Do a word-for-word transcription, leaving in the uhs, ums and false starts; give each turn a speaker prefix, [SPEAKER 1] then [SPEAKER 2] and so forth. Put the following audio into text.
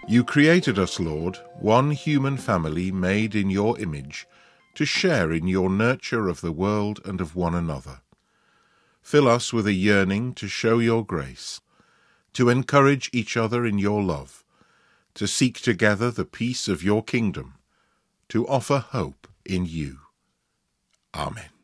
[SPEAKER 1] You created us, Lord, one human family made in your image, to share in your nurture of the world and of one another. Fill us with a yearning to show your grace, to encourage each other in your love, to seek together the peace of your kingdom, to offer hope in you. Amen.